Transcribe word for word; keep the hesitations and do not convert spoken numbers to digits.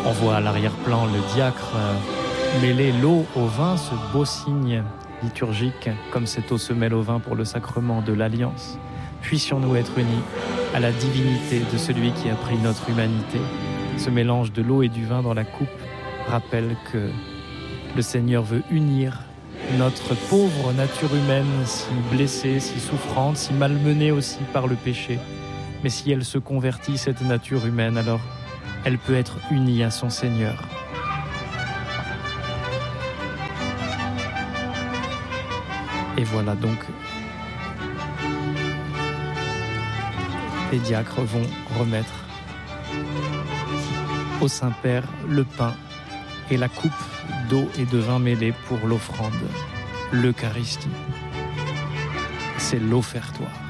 On voit à l'arrière-plan le diacre euh, mêler l'eau au vin, ce beau signe liturgique, comme cette eau se mêle au vin pour le sacrement de l'Alliance. Puissions-nous être unis à la divinité de celui qui a pris notre humanité. Ce mélange de l'eau et du vin dans la coupe rappelle que le Seigneur veut unir notre pauvre nature humaine, si blessée, si souffrante, si malmenée aussi par le péché. Mais si elle se convertit, cette nature humaine, alors elle peut être unie à son Seigneur. Et voilà donc, les diacres vont remettre au Saint-Père le pain et la coupe d'eau et de vin mêlés pour l'offrande, l'Eucharistie. C'est l'offertoire.